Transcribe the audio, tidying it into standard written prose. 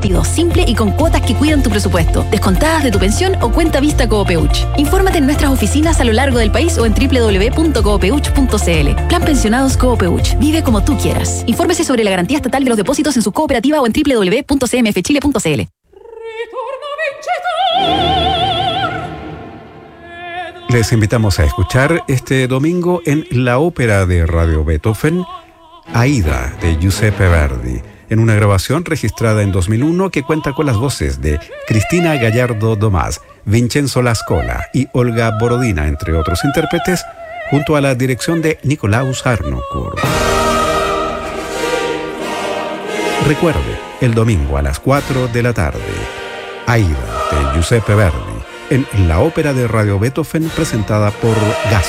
rápido, simple y con cuotas que cuidan tu presupuesto, descontadas de tu pensión o cuenta vista Coopeuch. Infórmate en nuestras oficinas a lo largo del país o en www.coopeuch.cl. Plan Pensionados Coopeuch. Vive como tú quieras. Infórmese sobre la garantía estatal de los depósitos en su cooperativa o en www.cmfchile.cl. Les invitamos a escuchar este domingo en la ópera de Radio Beethoven, Aida, de Giuseppe Verdi, en una grabación registrada en 2001 que cuenta con las voces de Cristina Gallardo Domás, Vincenzo Lascola y Olga Borodina, entre otros intérpretes, junto a la dirección de Nikolaus Harnoncourt. Recuerde, el domingo a las 4 de la tarde, Aida, de Giuseppe Verdi, en la ópera de Radio Beethoven, presentada por Gas.